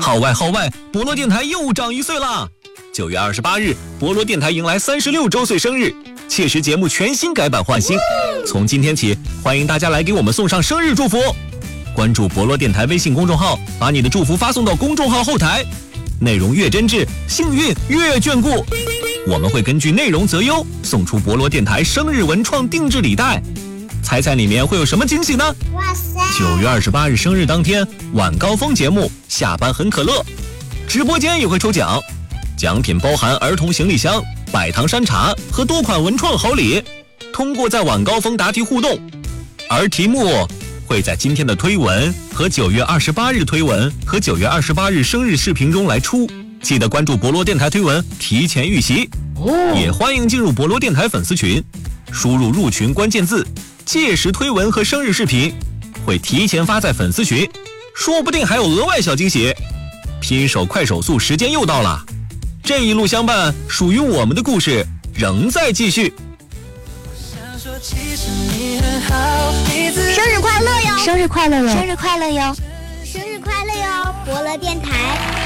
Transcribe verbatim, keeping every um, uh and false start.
号外号外，博罗电台又长一岁啦！九月二十八日，博罗电台迎来三十六周岁生日，切实节目全新改版换新。从今天起，欢迎大家来给我们送上生日祝福。关注博罗电台微信公众号，把你的祝福发送到公众号后台，内容越真挚，幸运越眷顾。我们会根据内容择优，送出博罗电台生日文创定制礼袋。猜猜里面会有什么惊喜呢？哇塞！九月二十八日生日当天，晚高峰节目下班很可乐，直播间也会抽奖，奖品包含儿童行李箱、百糖山茶和多款文创好礼。通过在晚高峰答题互动，而题目会在今天的推文和九月二十八日推文和九月二十八日生日视频中来出。记得关注博罗电台推文，提前预习。也欢迎进入博罗电台粉丝群，输入入群关键字届时推文和生日视频会提前发在粉丝群，说不定还有额外小惊喜。拼手快手速，时间又到了，这一路相伴，属于我们的故事仍在继续。 生日快乐哟！ 生日快乐哟！ 生日快乐哟！ 生日快乐哟！博乐电台。